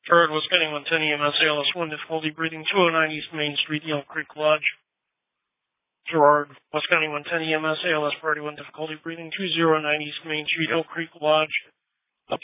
Gerard, West County 110 EMS, ALS 1, difficulty breathing, 209 East Main Street, Elk Creek Lodge. Gerard, West County 110 EMS, ALS Party 1, difficulty breathing, 209 East Main Street, Elk Creek Lodge.